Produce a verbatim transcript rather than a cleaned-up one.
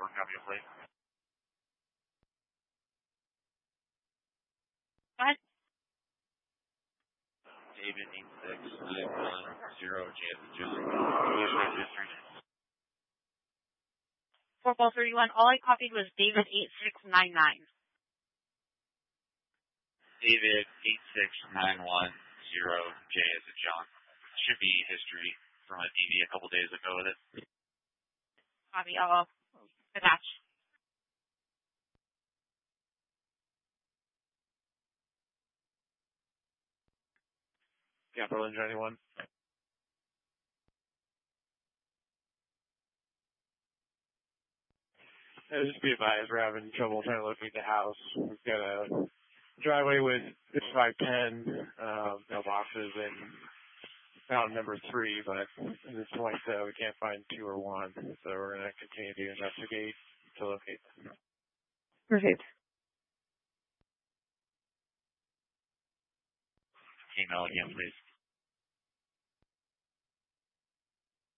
copy of plate. Go ahead. David eight six nine one zero J as in John. History. four ball thirty-one, all I copied was David eight six nine nine. David eight six nine one zero J as in John. Should be history from a D V a couple days ago with it. Copy, I'll attach. Capital Engine anyone? Uh, just be advised, we're having trouble trying to locate the house. We've got a driveway with five ten um, mailboxes and found number three, but at this point uh, we can't find two or one, so we're going to continue to investigate to locate them. Perfect. Email again, please.